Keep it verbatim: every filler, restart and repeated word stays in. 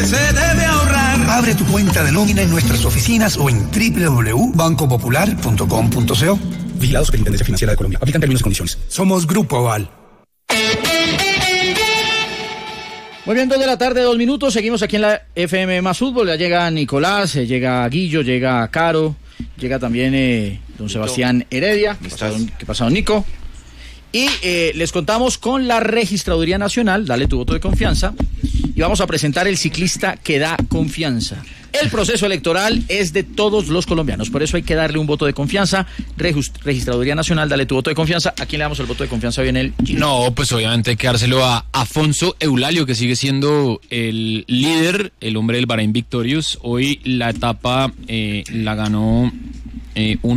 se debe ahorrar. Abre tu cuenta de nómina en nuestras oficinas o en doble u doble u doble u punto banco popular punto com punto co. Vigilado Superintendencia Financiera de Colombia. Aplican términos y condiciones. Somos Grupo Aval. Muy bien, dos de la tarde, dos minutos. Seguimos aquí en la F M Más Fútbol. Ya llega Nicolás, eh, llega Guillo, llega Caro, llega también eh, don Sebastián Heredia. ¿Qué pasa, don, ¿Qué pasa, don Nico? Y eh, les contamos con la Registraduría Nacional, dale tu voto de confianza, y vamos a presentar el ciclista que da confianza. El proceso electoral es de todos los colombianos, por eso hay que darle un voto de confianza. Regist- Registraduría Nacional, dale tu voto de confianza. ¿A quién le damos el voto de confianza hoy en el Giro? No, pues obviamente hay que dárselo a Afonso Eulalio, que sigue siendo el líder, el hombre del Bahrein Victorious. Hoy la etapa eh, la ganó eh, un